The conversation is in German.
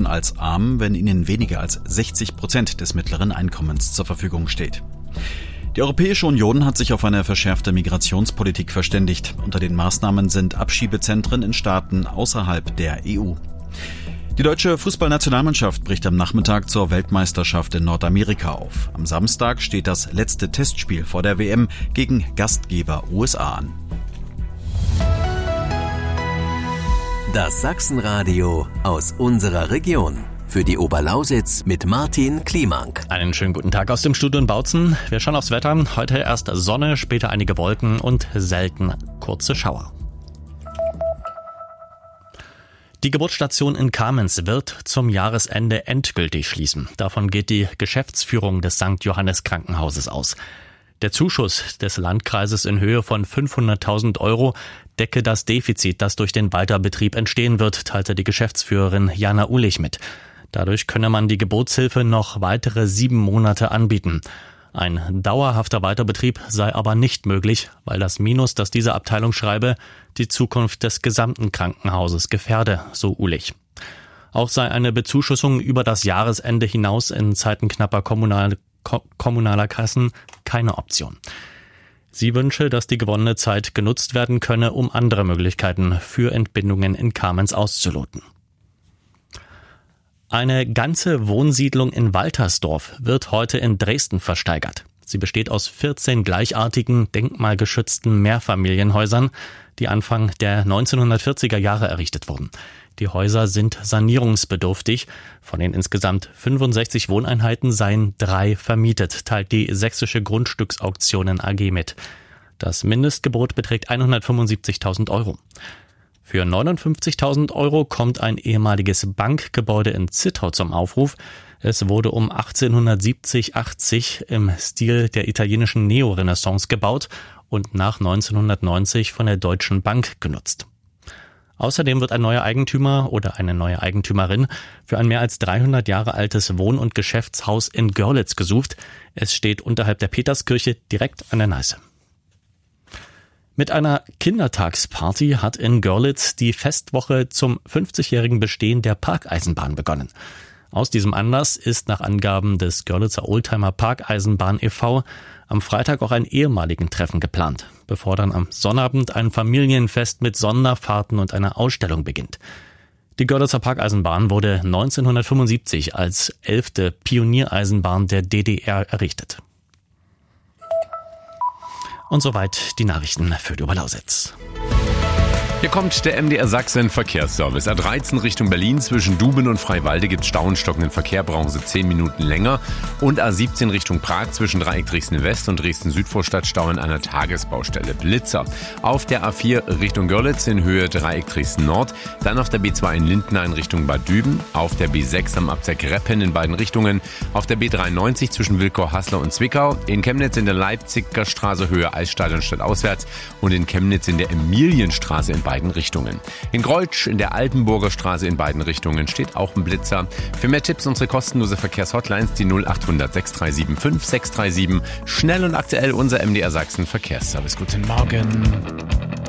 Menschen als arm, wenn ihnen weniger als 60% des mittleren Einkommens zur Verfügung steht. Die Europäische Union hat sich auf eine verschärfte Migrationspolitik verständigt. Unter den Maßnahmen sind Abschiebezentren in Staaten außerhalb der EU. Die deutsche Fußballnationalmannschaft bricht am Nachmittag zur Weltmeisterschaft in Nordamerika auf. Am Samstag steht das letzte Testspiel vor der WM gegen Gastgeber USA an. Das Sachsenradio aus unserer Region. Für die Oberlausitz mit Martin Kliemank. Einen schönen guten Tag aus dem Studio in Bautzen. Wir schauen aufs Wetter. Heute erst Sonne, später einige Wolken und selten kurze Schauer. Die Geburtsstation in Kamenz wird zum Jahresende endgültig schließen. Davon geht die Geschäftsführung des St. Johannes Krankenhauses aus. Der Zuschuss des Landkreises in Höhe von 500.000 € decke das Defizit, das durch den Weiterbetrieb entstehen wird, teilte die Geschäftsführerin Jana Uhlich mit. Dadurch könne man die Geburtshilfe noch weitere 7 Monate anbieten. Ein dauerhafter Weiterbetrieb sei aber nicht möglich, weil das Minus, das diese Abteilung schreibe, die Zukunft des gesamten Krankenhauses gefährde, so Uhlich. Auch sei eine Bezuschussung über das Jahresende hinaus in Zeiten knapper kommunaler Kassen keine Option. Sie wünsche, dass die gewonnene Zeit genutzt werden könne, um andere Möglichkeiten für Entbindungen in Kamenz auszuloten. Eine ganze Wohnsiedlung in Waltersdorf wird heute in Dresden versteigert. Sie besteht aus 14 gleichartigen, denkmalgeschützten Mehrfamilienhäusern, die Anfang der 1940er Jahre errichtet wurden. Die Häuser sind sanierungsbedürftig. Von den insgesamt 65 Wohneinheiten seien 3 vermietet, teilt die Sächsische Grundstücksauktionen AG mit. Das Mindestgebot beträgt 175.000 €. Für 59.000 € kommt ein ehemaliges Bankgebäude in Zittau zum Aufruf. Es wurde um 1870-80 im Stil der italienischen Neorenaissance gebaut und nach 1990 von der Deutschen Bank genutzt. Außerdem wird ein neuer Eigentümer oder eine neue Eigentümerin für ein mehr als 300 Jahre altes Wohn- und Geschäftshaus in Görlitz gesucht. Es steht unterhalb der Peterskirche direkt an der Neiße. Mit einer Kindertagsparty hat in Görlitz die Festwoche zum 50-jährigen Bestehen der Parkeisenbahn begonnen. Aus diesem Anlass ist nach Angaben des Görlitzer Oldtimer Parkeisenbahn e.V. am Freitag auch ein ehemaligen Treffen geplant, bevor dann am Sonnabend ein Familienfest mit Sonderfahrten und einer Ausstellung beginnt. Die Görlitzer Parkeisenbahn wurde 1975 als 11. Pioniereisenbahn der DDR errichtet. Und soweit die Nachrichten für die Oberlausitz. Hier kommt der MDR Sachsen Verkehrsservice. A13 Richtung Berlin zwischen Duben und Freiwalde gibt Stau und stockenden Verkehr, brauchen Sie 10 Minuten länger. Und A17 Richtung Prag zwischen Dreieck Dresden West und Dresden Südvorstadt Stau in einer Tagesbaustelle. Blitzer. Auf der A4 Richtung Görlitz in Höhe Dreieck Dresden Nord. Dann auf der B2 in Lindenau in Richtung Bad Düben. Auf der B6 am Abzweig Reppen in beiden Richtungen. Auf der B93 zwischen Wilkow, Haslau und Zwickau. In Chemnitz in der Leipziger Straße Höhe Eisstadion stadtauswärts. Und in Chemnitz in der Emilienstraße in beiden Richtungen. In Greutsch in der Altenburger Straße in beiden Richtungen steht auch ein Blitzer. Für mehr Tipps unsere kostenlose Verkehrshotlines die 0800 6375 637. Schnell und aktuell unser MDR Sachsen Verkehrsservice. Guten Morgen.